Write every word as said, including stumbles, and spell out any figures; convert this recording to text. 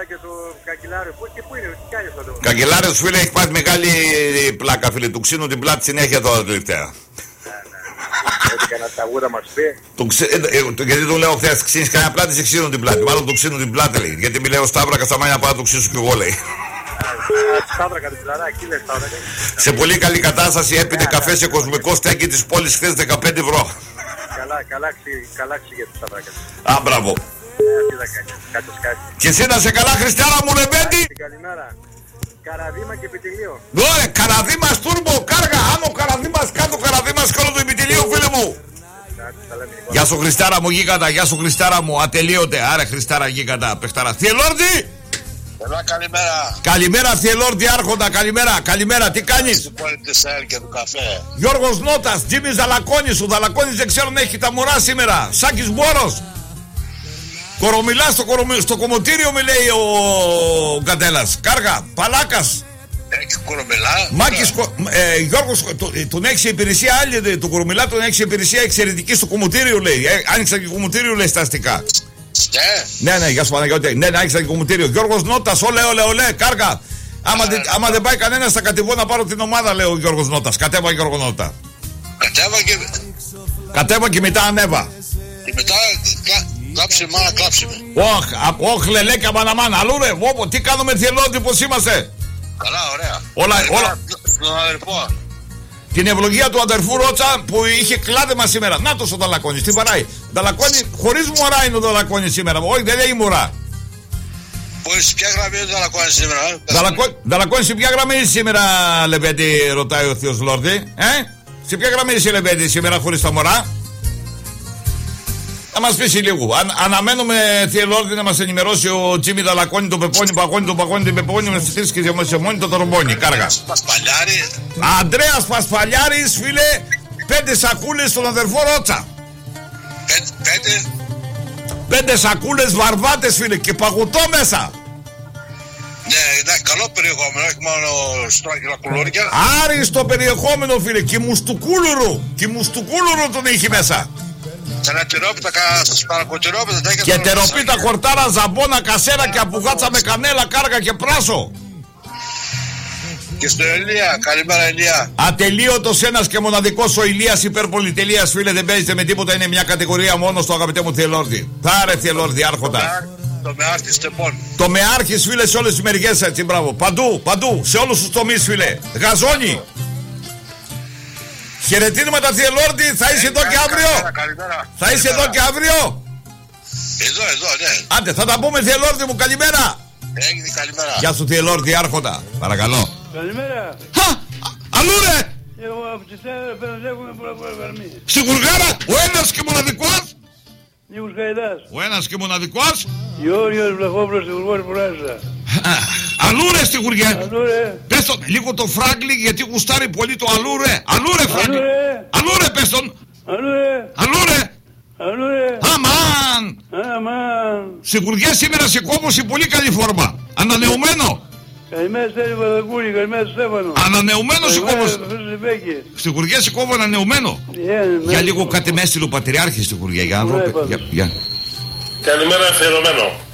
τώρα και του Καγκελάριου. Πού και πού είναι, τι κάνει αυτό το. Καγκελάριος, φίλε, έχει πάρει μεγάλη πλάκα, φίλε. Του ξύνουν την πλάτη συνέχεια τώρα τελευταία. Έτσι και ένα ταγούδα μας πει. Του ξε... ε, ε, γιατί του λέω χθες, ξύνεις κανένα πλάτη, σε ξύνουν την πλάτη. Μάλλον του ξύνουν την πλάτη, λέει. Γιατί μιλάω Σταύρακα, στα μάτια πάω να του ξύσω κι εγώ, λέει. Σταύρακα την πλάτη, εκεί λέει Σταύρακα. Σε πολύ καλή κατάσταση έπινε καφέ σε κοσμικό στέκι της πόλης χθες δεκαπέντε ευρώ. Καλά, καλά ξύγε του Σταύρακα. Α, μπράβο. Και εσύ να σε καλά, Χριστιάνα μου, Λεβέντη. Καλημέρα. Καραδίμα και επιτελείο. Ωραία, Καραδίμας τούρμπο, κάργα. Άνω Καραδίμας, κάτω Καραδίμας και όλο το επιτελείο, φίλε μου. Γεια σου, Χριστάρα μου, γίγαντα. Γεια σου, Χριστάρα μου, ατελείωτε. Άρα, Χριστάρα, γίγαντα, παιχτάρα. Θειελόρδη. Έλα, καλημέρα. Καλημέρα, Θειελόρδη, άρχοντα, καλημέρα. Καλημέρα, τι κάνεις? Γιώργος Νότας, Τζίμις Δαλακώνης. Ο Δαλακώνης δεν ξέρω αν έχει τα μωρά σήμερα. Σάκης Μπόρος. Κορομιλά στο, κορομι... στο κομμωτήριο, με λέει ο Γκαντέλας. Κάργα, Παλάκας. Έχει κορομιλά. Μάκης, ναι. ε, Γιώργος, το, τον έχει σε υπηρεσία άλλη, τον Κορομιλά τον έχει σε υπηρεσία εξαιρετική στο κομμωτήριο, λέει. Ε, άνοιξα και κομμωτήριο, λέει, στα αστικά. Ναι, ναι, ναι, γεια σου Παναγιώτη. Ναι, ναι, άνοιξα και κομμωτήριο. Γιώργος Νότας, ολέ, ολέ, ολέ, κάργα. Άμα, δε, άμα δεν πάει κανένα, θα κατεβώ να πάρω την ομάδα, λέει ο Γιώργος Νότας. Κατέβα, Γιώργο Νότα. Κατέβα και. Κατέβα και μετά ανέβα. Και μετά. Κλάψε μάνα, κλάψε με. Όχ, όχ, λελέκα μάνα μάνα. Αλλού ρε, βόπο, τι κάνουμε Θειελόρδη, πως είμαστε? Καλά, ωραία. Όλα, όλα. Στον αδερφό. Την ευλογία του αδερφού Ρότσα που είχε κλάδεμα σήμερα. Να το ο Δαλακώνης, τι παράει. Δαλακώνη, χωρίς μωρά είναι ο Δαλακώνης σήμερα. Όχι, δεν λέει μωρά. Πώς, σε ποια γραμμή είναι ο Δαλακώνης σήμερα? Δαλακώνη, σε ποια γραμμή είναι σήμερα, Λεβέντη, ρωτάει ο θείος Λόρδη. Ε, σε ποια γραμμή είσαι, Λεβέντη, σήμερα χωρίς τα μωρά? Να μας πείσει λίγο. Αν, αναμένουμε, Θειελόρδη, να μας ενημερώσει ο Τζίμι Δαλακώνη, τον Πεπώνη, Παγώνη, τον Παγώνη, τον Πεπώνη, με στις και διαμοσιαμόνη, τον Τρομπόνη. Κάργα. Πασπαλιάρη. Ανδρέας Πασπαλιάρης, φίλε, πέντε σακούλες στον αδερφό Ρότσα. Πέντε. Πέντε, πέντε σακούλες βαρβάτες, φίλε, και παγωτό μέσα. Ναι, είναι καλό περιεχόμενο, όχι μόνο στράγγυλα κουλούρια. Άριστο περιεχόμενο, φίλε, και μουστουκούλουρου. Και μουστουκούλουρου τον είχε μέσα. Και ένα τυρόπιτα, σπαρακοτυρόπιτα, τέτοια. Και τεροπίτα, χορτάρα, ζαμπόνα, κασέρα και απουγάτσα με κανέλα, κάργα και πράσο. Και στο Ηλία, καλημέρα Ηλία. Ατελείωτος ένας και μοναδικός ο Ηλίας υπερπολιτελείας, φίλε, δεν παίζεται με τίποτα, είναι μια κατηγορία μόνο στο, αγαπητέ μου Θειελόρδη. Θάρε Θειελόρδη, άρχοντα. Το μεάρχης τεπών. Το μεάρχης, φίλε, σε όλες τις μεριές, έτσι, μπράβο. Παντού, παντού, σε όλους τους τομείς, φίλε. Γαζόνι. Χαιρετίνουμε Θειελόρδη, θα είσαι εδώ και αύριο. Θα είσαι εδώ και αύριο. Εδώ, εδώ, ναι. Άντε, θα τα πούμε, Θειελόρδη μου, καλημέρα. Έγινε, καλημέρα. Γεια σου, Θειελόρδη, άρχοντα. Παρακαλώ. Καλημέρα. Χα, αλλού ρε. Εγώ από τη Σέρα παίρνω πολλά πολλά γραμμή. Στην Κουργάρα, ο ένας και μοναδικός. Νίκος Καϊδάς. Ο ένας και μοναδικός. Γεώργιος Βλαχόπουλος στην Κουργόρη Πουράζα. Αλλού ρε στη Κουργιά. Αλλού ρε. Πες τον λίγο το Φράγκλι, γιατί γουστάρει πολύ το αλλού ρε. Αλλού ρε Φράγκλι. Αλλού ρε πες τον. Αλλού ρε. Αλλού ρε. Αλλού ρε. Αμάν. Αμάν. Στην Κουργιά σήμερα σε κόβω σε πολύ καλή φόρμα. Ανανεωμένο. Καλημέρα Στέλιο Παδακούρη, καλημέρα Στέφανο. Ανανεωμένο σε κόβω. Στην Κουργιά σε κόβω ανανεωμένο. Για λίγο κάτι με έστειλε ο Πατριάρχης στην Κουργιά. Για να δω. Καλημέρα αφιερωμένο.